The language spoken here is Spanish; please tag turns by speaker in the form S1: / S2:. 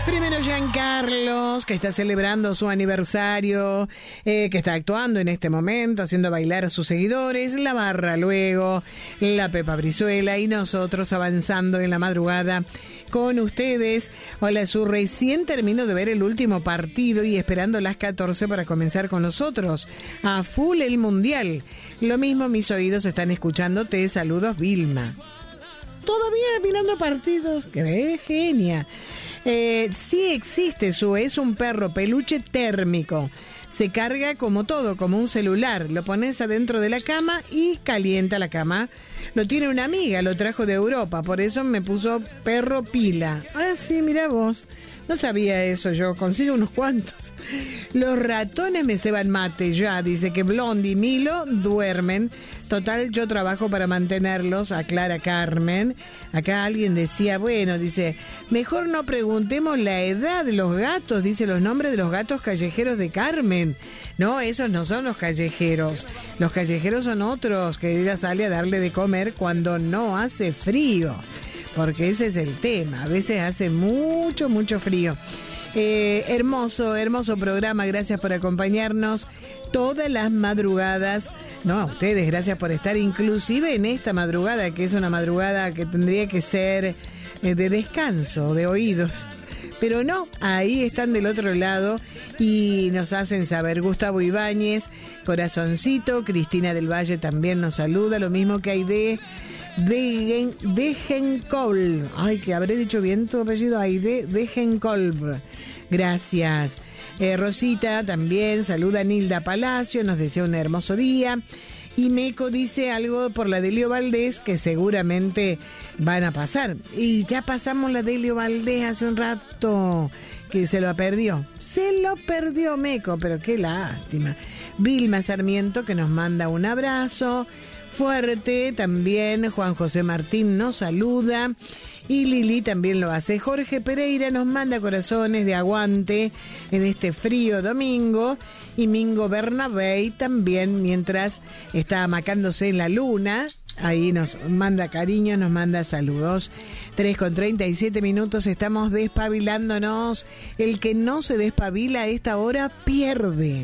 S1: Primero Giancarlos, que está celebrando su aniversario, que está actuando en este momento, haciendo bailar a sus seguidores, la Barra luego, la Pepa Brizuela y nosotros avanzando en la madrugada con ustedes. Hola, Su, recién termino de ver el último partido y esperando las 14 para comenzar con nosotros. A full el Mundial. Lo mismo mis oídos están escuchándote. Saludos, Vilma. Todavía mirando partidos. ¡Qué genia! Sí existe, Su, es un perro peluche térmico. Se carga como todo, como un celular. Lo pones adentro de la cama y calienta la cama. Lo tiene una amiga, lo trajo de Europa, por eso me puso perro pila. Ah, sí, mirá vos. No sabía eso yo, consigo unos cuantos. Los ratones me ceban mate ya, dice que Blondie y Milo duermen. Total, yo trabajo para mantenerlos, aclara Carmen. Acá alguien decía, bueno, dice, mejor no preguntemos la edad de los gatos, dice los nombres de los gatos callejeros de Carmen. No, esos no son los callejeros. Los callejeros son otros, que ella sale a darle de comer cuando no hace frío. Porque ese es el tema, a veces hace mucho, mucho frío. Hermoso, hermoso programa, gracias por acompañarnos todas las madrugadas. No, a ustedes, gracias por estar inclusive en esta madrugada, que es una madrugada que tendría que ser de descanso, de oídos. Pero no, ahí están del otro lado y nos hacen saber. Gustavo Ibáñez, corazoncito, Cristina del Valle también nos saluda, lo mismo que Aide de Genkolb. Ay, que habré dicho bien tu apellido, Aide de Genkolb. Gracias. Rosita también saluda a Nilda Palacio, nos desea un hermoso día. Y Meco dice algo por la Delio Valdés que seguramente van a pasar. Y ya pasamos la Delio Valdés hace un rato, que se lo perdió. Se lo perdió Meco, pero qué lástima. Vilma Sarmiento que nos manda un abrazo fuerte también. Juan José Martín nos saluda. Y Lili también lo hace. Jorge Pereira nos manda corazones de aguante en este frío domingo. Y Mingo Bernabé también, mientras está amacándose en la luna, ahí nos manda cariño, nos manda saludos. 3:37, estamos despabilándonos. El que no se despabila a esta hora pierde.